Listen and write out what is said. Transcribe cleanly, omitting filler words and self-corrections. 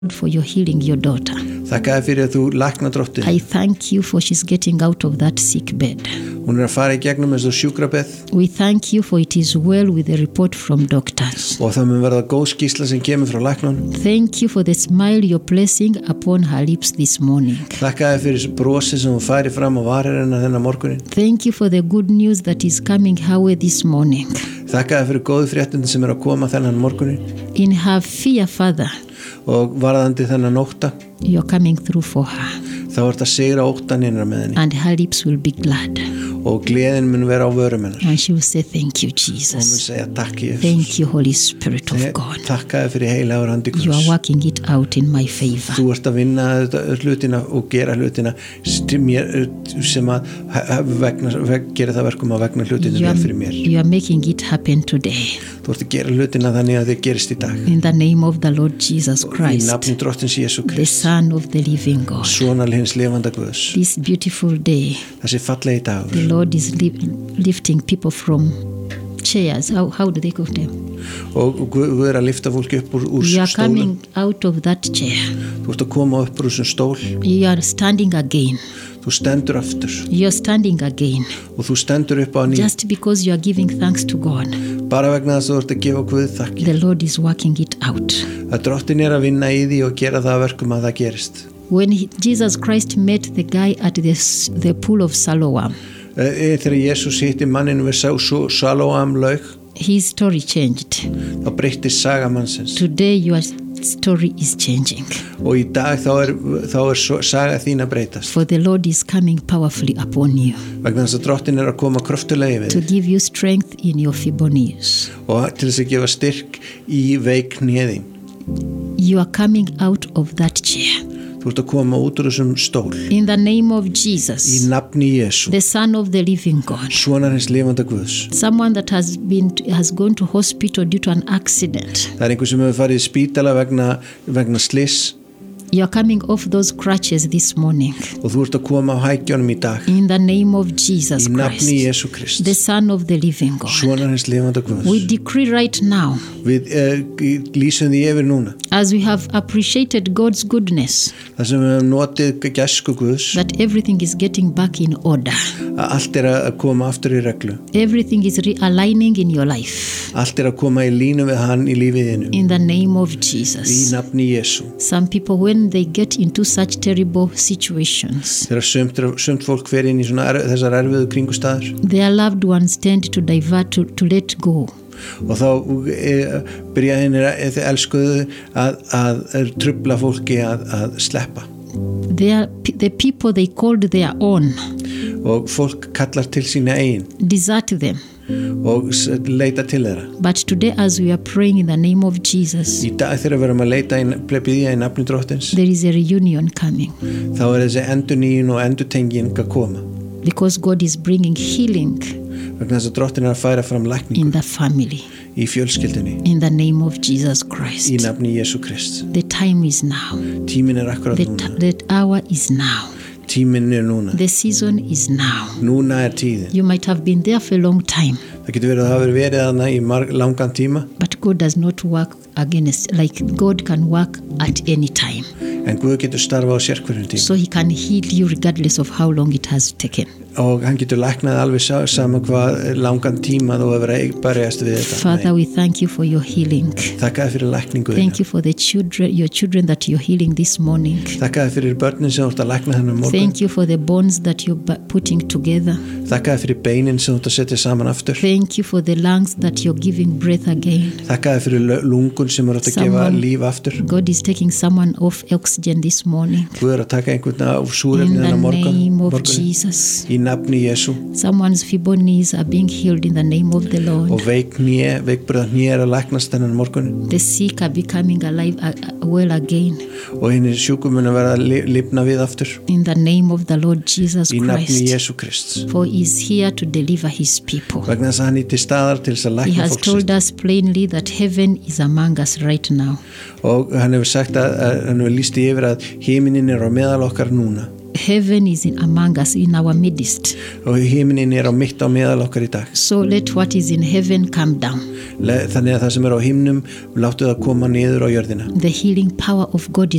for your healing your daughter. Þakka þér fyrir að þú læknar dróttin. I thank you for she's getting out of that sick bed. Hún að fara í gegnum þessu sjúkrabed. We thank you for it is well with the report from doctors. Og það mun verða góð skýrsla sem kemur frá læknunum. Thank you for the smile you're placing upon her lips this morning. Þakka þér fyrir brosi sem hún færi fram á varir hennar þennan morgunin. Thank you for the good news that is coming her way this morning. Þakka þér fyrir góðu fréttin sem að koma þennan morgunin. In her fear, Father, og varðandi þennan ótta, you're coming through for her. Þá ert að sigra óttan innra með henni. And her lips will be glad. Og gleðin mun vera á vörum hennar. And she will say thank you, Og Jesus. mun segja takk Jesus. Thank you, Holy Spirit of God. Takka þér fyrir heilagur andi Guðs. You are working it out in my favor. Þú ert að vinna hlutina og gera hlutina sem að gera það verkum að vegna hlutina vel fyrir mér. You are making it happen today. Þú ert að gera hlutina þannig að þið gerist í dag. In the name of the Lord Jesus Í Christ, nafni drottins Jesú the Krist, Son of the living God. sonar hins lifanda Guðs. This beautiful day, Þessi fallegi the dagur. Lord is lifting people from chairs. How do they call them? Og Guð er að lifta fólki upp úr You are stólum. coming out of that chair. Þú ert að koma upp úr þessum stól. You are standing again. Þú stendur aftur You are standing again. og þú stendur upp á ný. Just because you are giving thanks to God, Bara vegna þess að þú ert að gefa Guð þakkir. the Lord is working it out. Að drottin er að vinna í því og gera það að verkum að það gerist. When Jesus Christ met the guy at the pool of Siloam, Þegar Jesús hitti manninu við Salóam laug, his story changed. þá breyttist saga mannsins. Today your story is changing. Og í dag þá er saga þín að breytast. For the Lord is coming powerfully upon you Vegna þess að drottin er að koma kröftulega to við give you strength in your feeble knees. og til þess að gefa styrk í veik hnéðin. You are coming out of that chair. Þú ert að koma út úr þessum stól. In the name of Í Jesus, nafni Jesú, the Son of the living God. sonar hins lifanda Guðs. Someone that has gone to hospital due to an accident. Það er einhver sem hefur farið í spítala vegna sliss You are coming off those crutches this morning. og þú ert að koma á hækjunum í dag. In the name of Jesus Í nafni Christ, Jesú Krist, the Son of the living God. sonar hins lifanda Guðs. We decree right now, Við lýsum því yfir núna. as we have appreciated God's goodness, Það sem við hefum notið gæsku Guðs, that everything is getting back in order. að allt er að koma aftur í reglu. Everything is realigning in your life. Allt er að koma í línu við hann í lífiðinu. In the name of Í Jesus. nafni Jesú. Some people, when they get into such terrible situations, Þegar sumt fólk fer inn í þessar erfiðu kringustæður their loved ones tend to divert, to let go. og þá byrja henni þið elskuðu að trubla fólki að sleppa. The people they called their own Og fólk kallar til sína eigin desert them. og leita til þeirra. But today, as we are praying in the name of Jesus, Í dag þegar við erum að leita biðja í nafni drottins, there is a reunion coming, þá er þessi endurnýjun og endurtenging að koma. because God is bringing healing Vegna þess að drottin er að færa fram lækningu in the family. í fjölskyldunni. In the name of Jesus Í Christ. nafni Jesú Krist. The time is now. Tíminn er akkurat núna. The hour is now. Tíminn er núna. The season is now. Núna er tíðin. You might have been there for a long time, Það getur verið að það hafi verið þarna í langan tíma, but God does not work against, like God can work at any time. en Guð getur starfað á sérhverjum tíma. So he can heal you regardless of how long it has taken. Og hann getur læknað alveg sama hvað langan tíma þú hefur berjast við þetta. Father, we thank you for your healing. Þakka þér fyrir lækningu Thank þína. you for the children, your children that you're healing this morning. Þakka þér fyrir börnin sem þú ert að lækna þennan morgun. Thank you for the bones that you're putting together. Þakka þér fyrir beinin sem þú ert að setja saman aftur. Thank you for the lungs that you're giving breath again. Þakka þér fyrir lungun sem þú ert að gefa líf aftur. God is taking someone off oxygen this morning. Guð er að taka einhvern af In súrefni the þennan name of morgun. Jesus. Í nafni Jesú. Someone's feeble knees are being healed in the name of the Lord. Og veikburða hné er að læknast þennan morgun. The sick are becoming alive, well again. Og hinn sjúkum mun að vera að lifna við aftur. In the name of the Lord Jesus Í nafni Christ. Jesú Krist. For he is here to deliver his people. Vegna þess að hann er til staðar til þess að He lækna has fólk told sitt. us plainly that heaven is among us right now. Og hann hefur sagt að hann hefur lýst í yfir að himinin er á meðal okkar núna. Heaven is among us, in our midst. og himinin á mitt á meðal okkar í dag. So let what is in heaven come down. Þannig að það sem á himnum láttu það koma niður á jörðina. The healing power of God